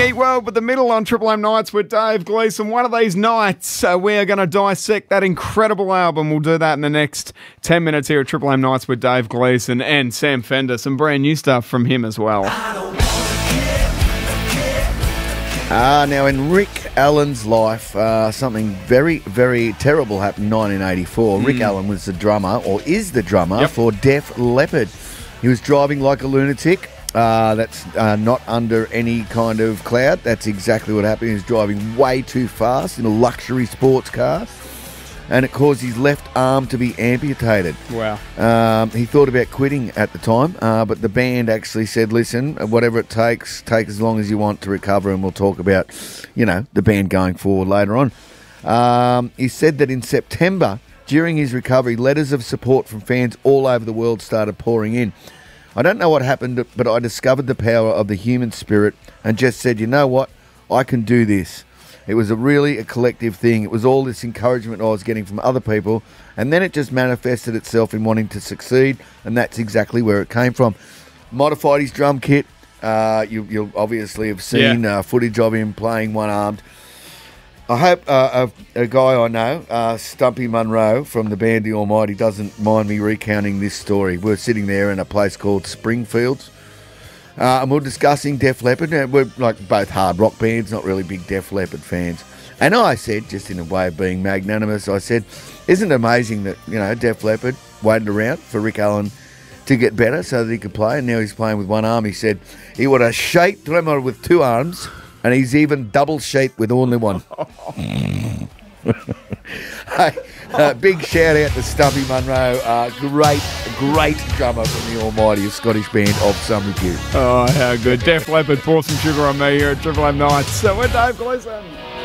Meat World with the middle on Triple M Nights with Dave Gleeson. One of these nights, we are going to dissect that incredible album. We'll do that in the next 10 minutes here at Triple M Nights with Dave Gleeson and Sam Fender. Some brand new stuff from him as well. Now in Rick Allen's life, something very, very terrible happened in 1984. Rick Allen was the drummer, or is the drummer, for Def Leppard. He was driving like a lunatic. That's not under any kind of cloud. That's exactly what happened. He was driving way too fast in a luxury sports car, and it caused his left arm to be amputated. Wow. He thought about quitting at the time, but the band actually said, listen, whatever it takes, take as long as you want to recover, and we'll talk about, the band going forward later on. He said that in September, during his recovery, letters of support from fans all over the world started pouring in. I don't know what happened, but I discovered the power of the human spirit and just said, you know what, I can do this. It was a collective thing. It was all this encouragement I was getting from other people, and then it just manifested itself in wanting to succeed, and that's exactly where it came from. Modified his drum kit. You'll obviously have seen footage of him playing one-armed. I hope a guy I know, Stumpy Munro from the band The Almighty, doesn't mind me recounting this story. We're sitting there in a place called Springfields, and we're discussing Def Leppard. We're like both hard rock bands, not really big Def Leppard fans. And I said, just in a way of being magnanimous, I said, isn't it amazing that, Def Leppard waited around for Rick Allen to get better so that he could play, and now he's playing with one arm. He said he would have shaped drummer with two arms, and he's even double-shaped with only one. Hey, big shout-out to Stumpy Munro. Great drummer from the almighty Scottish band of some repute. Oh, how good. Def Leppard, pour some sugar on me here at Triple M Nights. So we're Dave Gleeson.